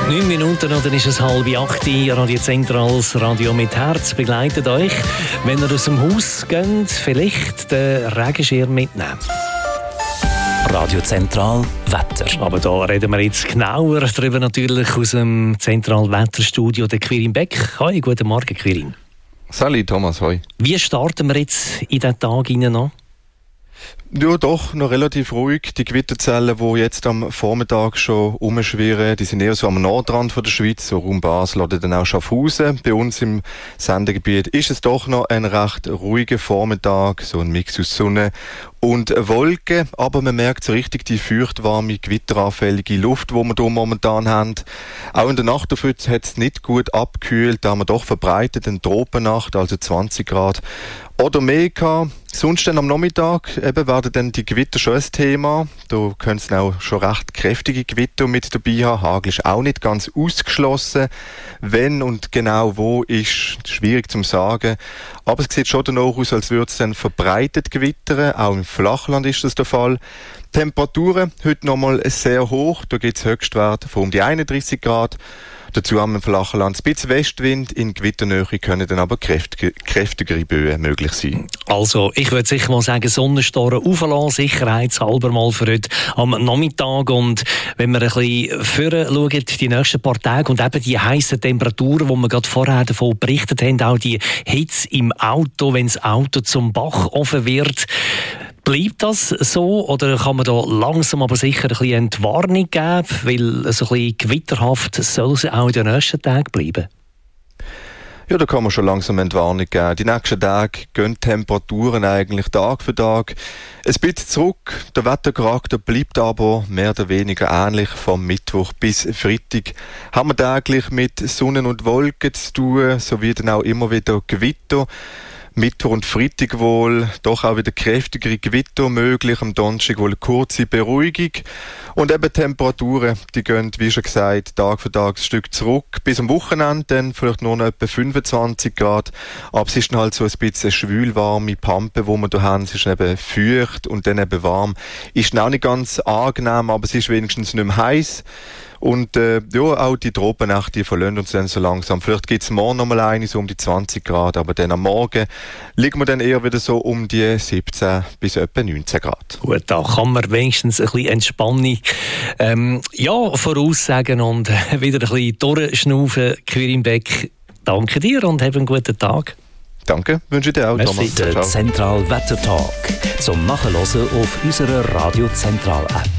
9 Minuten und dann ist es 7:30. Radio Zentrales Radio mit Herz begleitet euch. Wenn ihr aus dem Haus geht, vielleicht den Regenschirm mitnehmen. Radio Zentral Wetter. Aber da reden wir jetzt genauer darüber, natürlich aus dem Zentralwetterstudio, der Quirin Beck. Hoi, guten Morgen, Quirin. Salut, Thomas, hoi. Wie starten wir jetzt in diesen Tag hinein? Ja, doch, noch relativ ruhig. Die Gewitterzellen, die jetzt am Vormittag schon rumschwirren, die sind eher so am Nordrand von der Schweiz, so rund Basel oder dann auch Schaffhausen. Bei uns im Sendegebiet ist es doch noch ein recht ruhiger Vormittag, so ein Mix aus Sonne und Wolken, aber man merkt so richtig die feuchtwarme, gewitteranfällige Luft, die wir hier momentan haben. Auch in der Nacht hat es nicht gut abgekühlt, da haben wir doch verbreitet eine Tropennacht, also 20 Grad oder mehr gehabt. Sonst dann am Nachmittag werden dann die Gewitter schon ein Thema. Da können es auch schon recht kräftige Gewitter mit dabei haben. Hagel ist auch nicht ganz ausgeschlossen. Wenn und genau wo ist schwierig zu sagen. Aber es sieht schon danach aus, als würde es dann verbreitet gewittern. Auch im Flachland ist das der Fall. Temperaturen heute nochmal sehr hoch. Da gibt es Höchstwerte von um die 31 Grad. Dazu haben wir im flachen Land ein bisschen Westwind. In Gewitternähe können dann aber kräftigere Böen möglich sein. Also, ich würde sicher mal sagen, Sonnenstoren auflassen, sicherheitshalber mal für heute am Nachmittag. Und wenn wir ein bisschen vorher schauen, die nächsten paar Tage und eben die heissen Temperaturen, die wir gerade vorher davon berichtet haben, auch die Hitze im Auto, wenn das Auto zum Bachofen wird. Bleibt das so oder kann man da langsam aber sicher ein bisschen Entwarnung geben, weil so ein bisschen gewitterhaft soll es auch in den nächsten Tagen bleiben? Ja, da kann man schon langsam Entwarnung geben. Die nächsten Tage gehen die Temperaturen eigentlich Tag für Tag ein bisschen zurück. Der Wettercharakter bleibt aber mehr oder weniger ähnlich vom Mittwoch bis Freitag. Haben wir täglich mit Sonne und Wolken zu tun, sowie dann auch immer wieder Gewitter. Mittwoch und Freitag wohl doch auch wieder kräftigere Gewitter möglich, am Donnerstag wohl eine kurze Beruhigung. Und eben Temperaturen, die gehen, wie schon gesagt, Tag für Tag ein Stück zurück. Bis am Wochenende dann vielleicht nur noch etwa 25 Grad. Aber es ist dann halt so ein bisschen schwülwarme Pampe, die wir hier haben. Es ist eben feucht und dann eben warm. Ist dann auch nicht ganz angenehm, aber es ist wenigstens nicht mehr heiß. Und ja, auch die Tropennächte, die verlassen uns dann so langsam. Vielleicht gibt es morgen noch mal eine, so um die 20 Grad, aber dann am Morgen liegen wir dann eher wieder so um die 17 bis etwa 19 Grad. Gut, da kann man wenigstens ein bisschen Entspannung voraussagen und wieder ein bisschen durchschnaufen. Quirin Beck, danke dir und hab einen guten Tag. Danke, wünsche dir auch, Merci. Thomas. Der Zentral Wetter Talk zum Nachhören auf unserer Radio Zentral App.